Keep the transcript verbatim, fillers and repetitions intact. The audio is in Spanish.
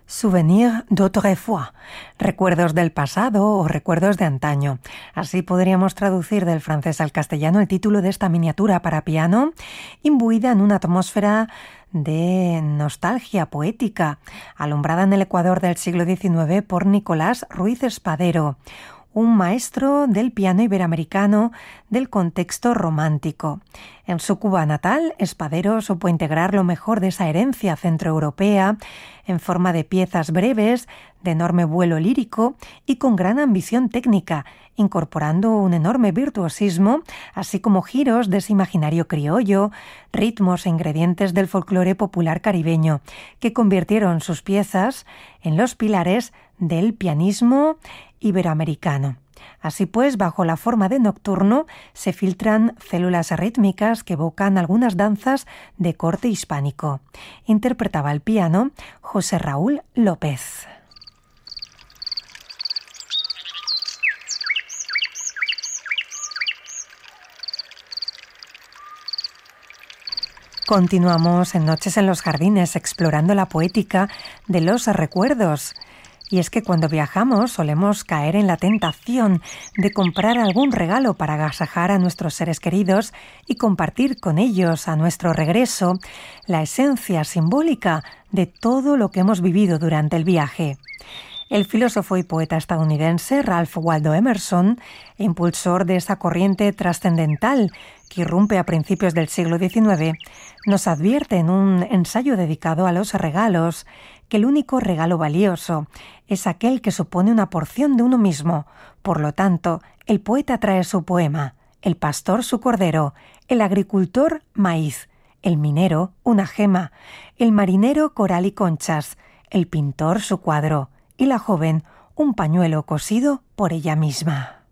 Souvenirs d'autrefois, recuerdos del pasado o recuerdos de antaño. Así podríamos traducir del francés al castellano el título de esta miniatura para piano, imbuida en una atmósfera de nostalgia poética, alumbrada en el Ecuador del siglo diecinueve por Nicolás Ruiz Espadero, un maestro del piano iberoamericano del contexto romántico. En su Cuba natal, Espadero supo integrar lo mejor de esa herencia centroeuropea en forma de piezas breves, de enorme vuelo lírico y con gran ambición técnica, incorporando un enorme virtuosismo, así como giros de ese imaginario criollo, ritmos e ingredientes del folclore popular caribeño, que convirtieron sus piezas en los pilares del pianismo iberoamericano. Así pues, bajo la forma de nocturno, se filtran células rítmicas que evocan algunas danzas de corte hispánico. Interpretaba al piano José Raúl López. Continuamos en Noches en los Jardines explorando la poética de los recuerdos. Y es que cuando viajamos solemos caer en la tentación de comprar algún regalo para agasajar a nuestros seres queridos y compartir con ellos a nuestro regreso la esencia simbólica de todo lo que hemos vivido durante el viaje. El filósofo y poeta estadounidense Ralph Waldo Emerson, impulsor de esa corriente trascendental que irrumpe a principios del siglo diecinueve, nos advierte en un ensayo dedicado a los regalos que el único regalo valioso es aquel que supone una porción de uno mismo. Por lo tanto, el poeta trae su poema, el pastor su cordero, el agricultor maíz, el minero una gema, el marinero coral y conchas, el pintor su cuadro y la joven un pañuelo cosido por ella misma.